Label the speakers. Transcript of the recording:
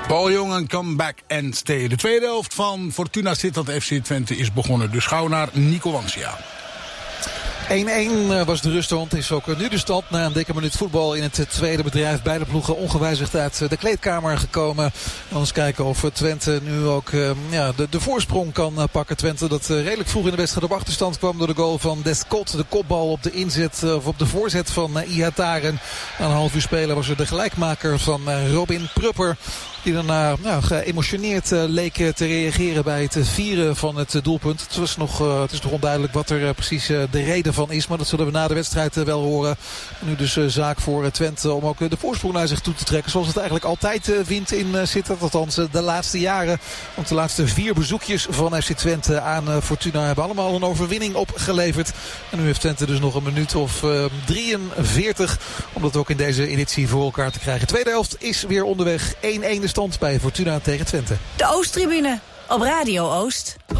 Speaker 1: Paul Jong en Come Back and Stay. De tweede helft van Fortuna Sittard FC Twente is begonnen. Dus gauw naar Nico Wansia.
Speaker 2: 1-1 was de ruststand. Is ook nu de stand na een dikke minuut voetbal in het tweede bedrijf. Beide ploegen ongewijzigd uit de kleedkamer gekomen. Dan eens kijken of Twente nu ook de voorsprong kan pakken. Twente dat redelijk vroeg in de wedstrijd op achterstand kwam door de goal van Descott. De kopbal op de inzet of op de voorzet van Ihataren. Na een half uur spelen was er de gelijkmaker van Robin Prupper. Die daarna geëmotioneerd leek te reageren bij het vieren van het doelpunt. Het is nog onduidelijk wat er precies de reden van is. Maar dat zullen we na de wedstrijd wel horen. Nu dus zaak voor Twente om ook de voorsprong naar zich toe te trekken. Zoals het eigenlijk altijd wint in Sittard. Althans de laatste jaren. Want de laatste 4 bezoekjes van FC Twente aan Fortuna hebben allemaal een overwinning opgeleverd. En nu heeft Twente dus nog een minuut of 43. Om dat ook in deze editie voor elkaar te krijgen. Tweede helft is weer onderweg. 1-1 de stand bij Fortuna tegen Twente.
Speaker 3: De Oosttribune op Radio Oost.